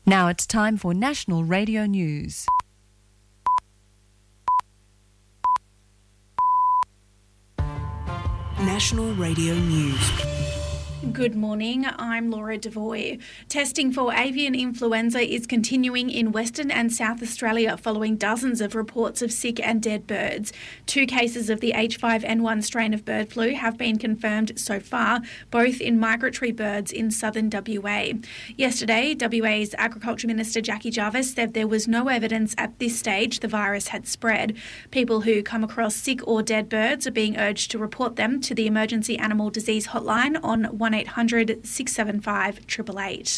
Now it's time for National Radio News. National Radio News. Good morning, I'm Laura Devoy. Testing for avian influenza is continuing in Western and South Australia following dozens of reports of sick and dead birds. 2 cases of the H5N1 strain of bird flu have been confirmed so far, both in migratory birds in southern WA. Yesterday, WA's Agriculture Minister Jackie Jarvis said there was no evidence at this stage the virus had spread. People who come across sick or dead birds are being urged to report them to the Emergency Animal Disease Hotline on 1800 675 888.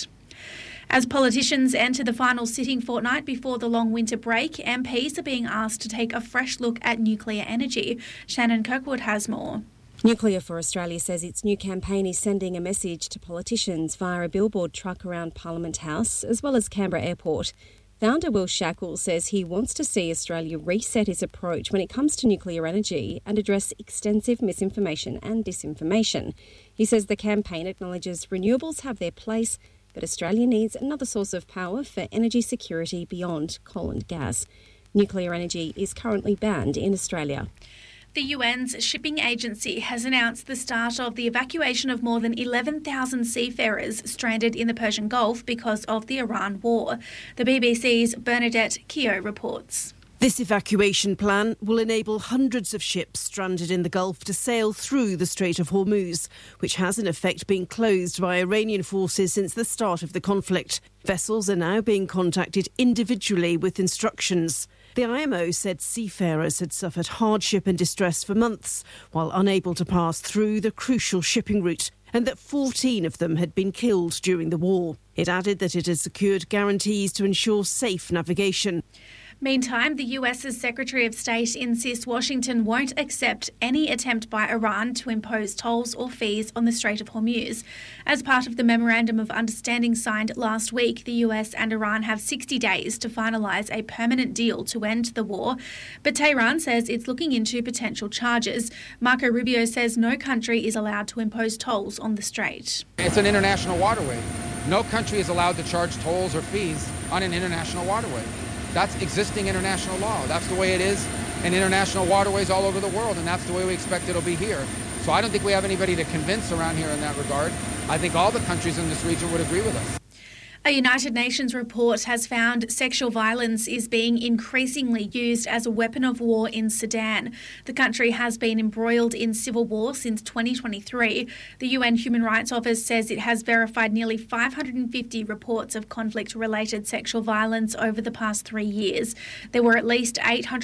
As politicians enter the final sitting fortnight before the long winter break, MPs are being asked to take a fresh look at nuclear energy. Shannon Kirkwood has more. Nuclear for Australia says its new campaign is sending a message to politicians via a billboard truck around Parliament House as well as Canberra Airport. Founder Will Shackle says he wants to see Australia reset its approach when it comes to nuclear energy and address extensive misinformation and disinformation. He says the campaign acknowledges renewables have their place, but Australia needs another source of power for energy security beyond coal and gas. Nuclear energy is currently banned in Australia. The UN's shipping agency has announced the start of the evacuation of more than 11,000 seafarers stranded in the Persian Gulf because of the Iran war. The BBC's Bernadette Keogh reports. This evacuation plan will enable hundreds of ships stranded in the Gulf to sail through the Strait of Hormuz, which has in effect been closed by Iranian forces since the start of the conflict. Vessels are now being contacted individually with instructions. The IMO said seafarers had suffered hardship and distress for months while unable to pass through the crucial shipping route, and that 14 of them had been killed during the war. It added that it had secured guarantees to ensure safe navigation. Meantime, the US's Secretary of State insists Washington won't accept any attempt by Iran to impose tolls or fees on the Strait of Hormuz. As part of the Memorandum of Understanding signed last week, the US and Iran have 60 days to finalise a permanent deal to end the war. But Tehran says it's looking into potential charges. Marco Rubio says no country is allowed to impose tolls on the strait. It's an international waterway. No country is allowed to charge tolls or fees on an international waterway. That's existing international law. That's the way it is in international waterways all over the world, and that's the way we expect it'll be here. So I don't think we have anybody to convince around here in that regard. I think all the countries in this region would agree with us. A United Nations report has found sexual violence is being increasingly used as a weapon of war in Sudan. The country has been embroiled in civil war since 2023. The UN Human Rights Office says it has verified nearly 550 reports of conflict-related sexual violence over the past 3 years. There were at least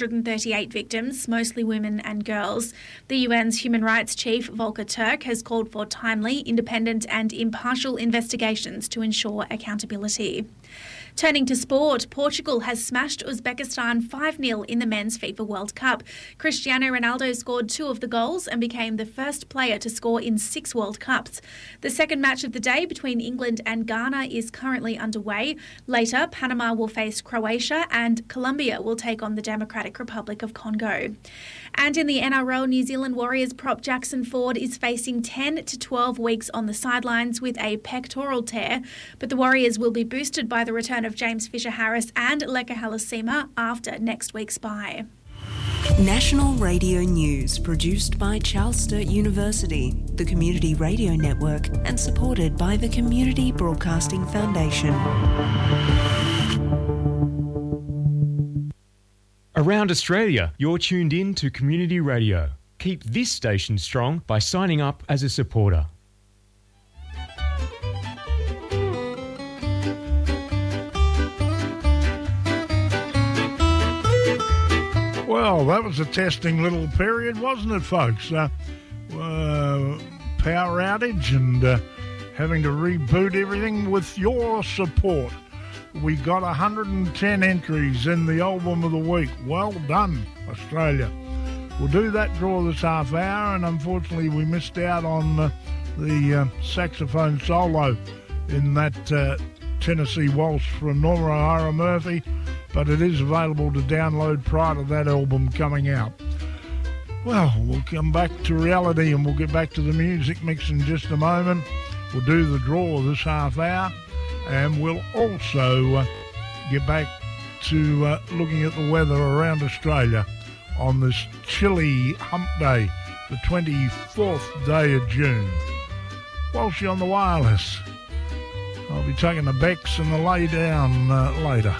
838 victims, mostly women and girls. The UN's Human Rights Chief, Volker Turk, has called for timely, independent and impartial investigations to ensure accountability. Turning to sport, Portugal has smashed Uzbekistan 5-0 in the Men's FIFA World Cup. Cristiano Ronaldo scored 2 of the goals and became the first player to score in 6 World Cups. The second match of the day between England and Ghana is currently underway. Later, Panama will face Croatia and Colombia will take on the Democratic Republic of Congo. And in the NRL, New Zealand Warriors prop Jackson Ford is facing 10 to 12 weeks on the sidelines with a pectoral tear, but the Warriors will be boosted by the return of James Fisher-Harris and Leka Halasima after next week's bye. National Radio News, produced by Charles Sturt University, the Community Radio Network, and supported by the Community Broadcasting Foundation. Around Australia, you're tuned in to Community Radio. Keep this station strong by signing up as a supporter. Well, that was a testing little period, wasn't it, folks? Power outage and having to reboot everything with your support. We got 110 entries in the Album of the Week. Well done, Australia. We'll do that draw this half hour, and unfortunately we missed out on the saxophone solo in that Tennessee Waltz from Norma O'Hara Murphy, but it is available to download prior to that album coming out. Well, we'll come back to reality and we'll get back to the music mix in just a moment. We'll do the draw this half hour. And we'll also get back to looking at the weather around Australia on this chilly hump day, the 24th day of June. Whilst you're on the wireless, I'll be taking the Becks and the lay down later.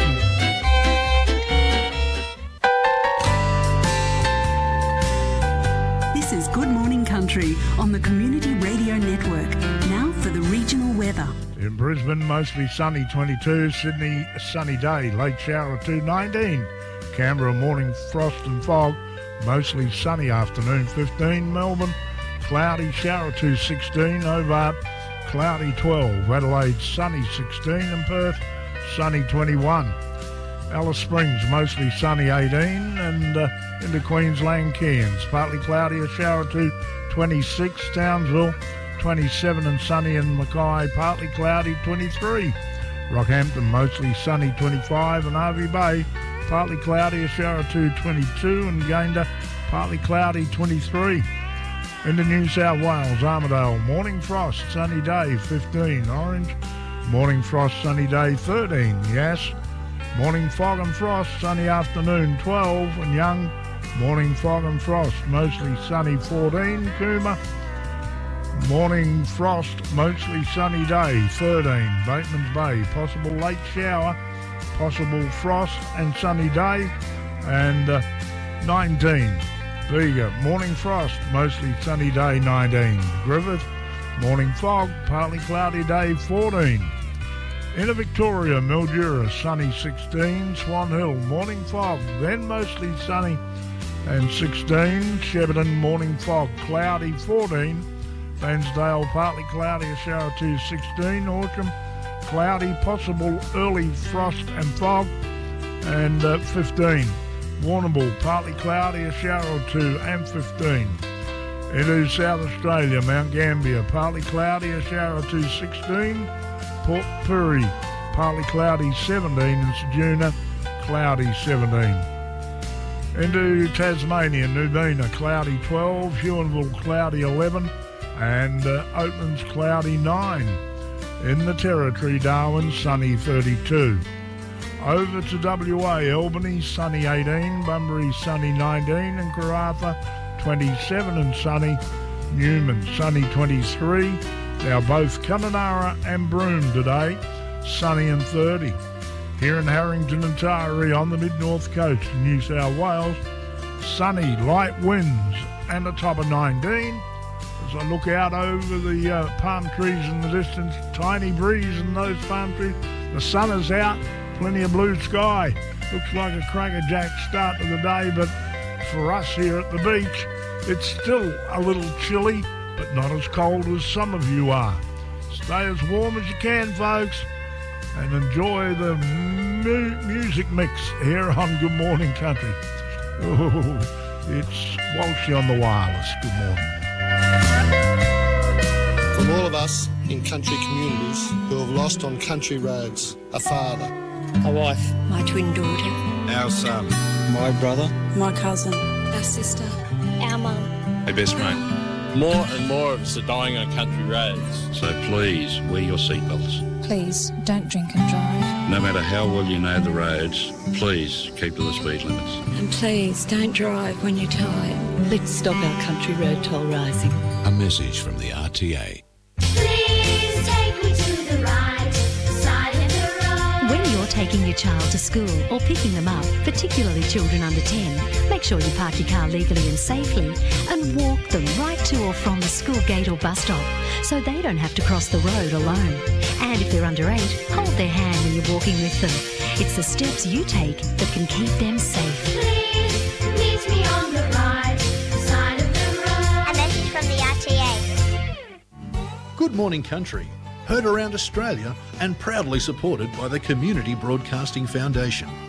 This is Good Morning Country on the Community Radio Network. Now for the regional weather. In Brisbane, mostly sunny 22. Sydney, sunny day, late shower 2, 19. Canberra, morning frost and fog, mostly sunny afternoon 15. Melbourne, cloudy, shower 2, 16. Hobart, cloudy 12. Adelaide, sunny 16. And Perth, sunny 21. Alice Springs, mostly sunny 18. And into Queensland, Cairns, partly cloudy, a shower 2, 26. Townsville, 27 and sunny, in Mackay, partly cloudy 23. Rockhampton, mostly sunny 25, and Hervey Bay, partly cloudy, a shower 2, 22, and Gayndah, partly cloudy 23. Into New South Wales, Armidale, morning frost, sunny day 15. Orange, morning frost, sunny day 13. Yass, morning fog and frost, sunny afternoon 12. And Young, morning fog and frost, mostly sunny 14. Cooma, morning frost, mostly sunny day 13. Bateman's Bay, possible late shower, possible frost and sunny day, and 19. Bega, morning frost, mostly sunny day 19. Griffith, morning fog, partly cloudy day 14. Into Victoria, Mildura, sunny 16. Swan Hill, morning fog, then mostly sunny and 16. Shepparton, morning fog, cloudy 14. Bairnsdale, partly cloudy, a shower 2, 16. Horsham, cloudy, possible early frost and fog, and 15. Warrnambool, partly cloudy, a shower or 2, and 15. Into South Australia, Mount Gambier, partly cloudy, a shower or 2, 16. Port Pirie, partly cloudy, 17. And Ceduna, cloudy, 17. Into Tasmania, Nubina, cloudy, 12. Huonville, cloudy, 11. And Oatlands, cloudy 9. In the Territory, Darwin, sunny 32. Over to WA, Albany, sunny 18. Bunbury, sunny 19. And Karratha, 27 and sunny. Newman, sunny 23. Now both Kununurra and Broome today, sunny and 30. Here in Harrington and Taree on the mid-north coast of New South Wales, sunny, light winds and a top of 19. As I look out over the palm trees in the distance, tiny breeze in those palm trees. The sun is out, plenty of blue sky. Looks like a crackerjack start to the day, but for us here at the beach, it's still a little chilly, but not as cold as some of you are. Stay as warm as you can, folks, and enjoy the music mix here on Good Morning Country. Oh, it's Walshy on the wireless. Good morning. From all of us in country communities who have lost on country roads, a father, a wife, my twin daughter, our son, my brother, my cousin, our sister, our mum, my best mate. More and more of us are dying on country roads. So please wear your seatbelts. Please don't drink and drive. No matter how well you know the roads, please keep to the speed limits. And please don't drive when you're tired. Let's stop our country road toll rising. A message from the RTA. Please take me to the right side of the road. When you're taking your child to school or picking them up, particularly children under 10, make sure you park your car legally and safely and walk them right to or from the school gate or bus stop so they don't have to cross the road alone. And if they're under 8, hold their hand when you're walking with them. It's the steps you take that can keep them safe. Please meet me on the right side of the road. A message from the RTA. Good Morning Country, heard around Australia and proudly supported by the Community Broadcasting Foundation.